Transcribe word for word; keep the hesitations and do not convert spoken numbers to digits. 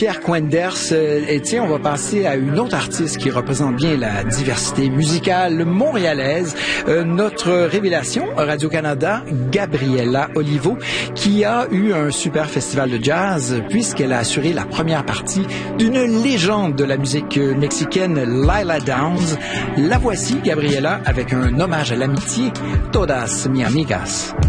Pierre Quenders, et tiens, on va passer à une autre artiste qui représente bien la diversité musicale montréalaise, euh, notre révélation Radio-Canada, Gabriela Olivo, qui a eu un super festival de jazz puisqu'elle a assuré la première partie d'une légende de la musique mexicaine, Lila Downs. La voici, Gabriela, avec un hommage à l'amitié, Todas mi amigas.